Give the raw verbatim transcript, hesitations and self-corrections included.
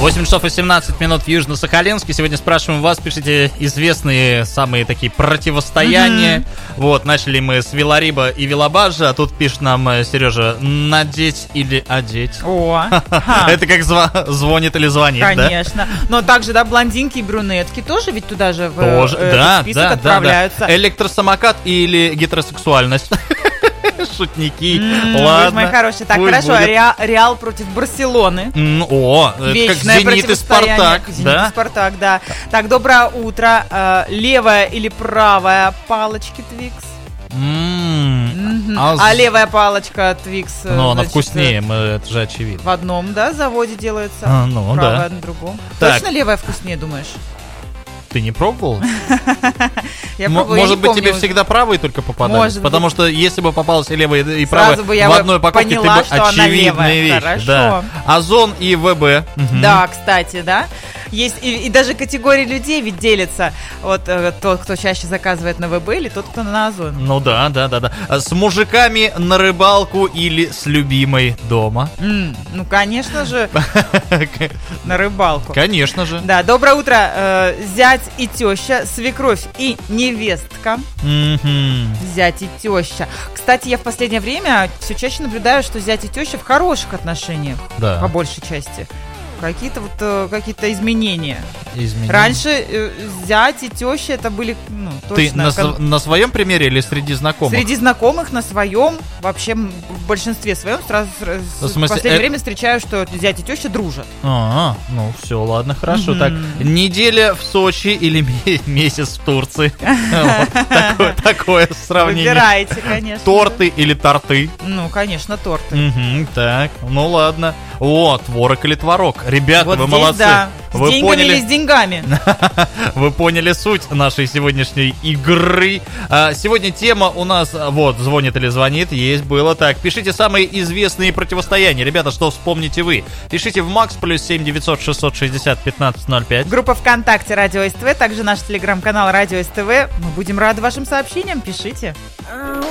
восемь часов и семнадцать минут в Южно-Сахалинске. Сегодня спрашиваем вас, пишите известные самые такие противостояния. Mm-hmm. Вот, начали мы с Велариба и Велобажа, а тут пишет нам Сережа: надеть или одеть. О, это как зв- звонит или звонит, конечно. Да? Конечно. Но также, да, блондинки и брюнетки тоже ведь туда же в тоже, э, да, список да, отправляются. Да, да. Электросамокат или гетеросексуальность? Шутники. Mm, Ладно. Мои хорошие. Так, хорошо. Реал, Реал против Барселоны. Mm, о, это как Зенит и Спартак. Зенит Да? и Спартак, да. Так, доброе утро. Э, левая или правая палочки Твикс? Mm. Mm-hmm. А, а левая палочка Твикс? Ну, она вкуснее, мы, это же очевидно. В одном, да, заводе делается. А, ну, правая да. на другом. Так. Точно левая вкуснее, думаешь? Ты не пробовал? Я М- пробовала, Может я быть, помню тебе уже. всегда правые только попадались? Может Потому быть. что если бы попалась и левая, и правая Сразу бы я в бы одной упаковке, поняла, ты бы что она очевидная левая. вещь. Хорошо. Да. Озон и ВБ. Мгм. Да, кстати, да. Есть и, и даже категории людей ведь делятся. Вот э, тот, кто чаще заказывает на ВБ, или тот, кто на Озон. Ну да, да, да, да. С мужиками на рыбалку или с любимой дома? М, ну, конечно же, на рыбалку. Конечно же. Да, доброе утро, э, зять и теща, свекровь и невестка. Мгм. Зять и теща. Кстати, я в последнее время все чаще наблюдаю, что зять и теща в хороших отношениях, Да. по большей части. Какие-то вот э, какие-то изменения. Изменения. Раньше э, зять и теща это были, ну, Ты точно на, кон- св- на своем примере или среди знакомых? среди знакомых на своем, вообще м, в большинстве своем сразу сра- с- В в смысле, последнее э- время встречаю, что зять и теща дружат. А, ну все, ладно, хорошо. Мгм. Так, неделя в Сочи или ме- месяц в Турции? Вот, такое- Такое сравнение. Выбирайте, конечно. Торты или торты? Ну, конечно, торты. Мгм, так, ну ладно. О, творог или творог. Ребята, Вот вы здесь, молодцы. да. С Вы деньгами поняли, или с деньгами? вы поняли суть нашей сегодняшней игры. А, Сегодня тема у нас, а, вот, звонит или звонит, есть, было. Так, пишите самые известные противостояния. Ребята, что вспомните вы? Пишите в Макс плюс семь девятьсот шестьсот шестьдесят пятнадцать ноль пять. Группа ВКонтакте Радио СТВ, также наш телеграм-канал Радио СТВ. Мы будем рады вашим сообщениям, пишите.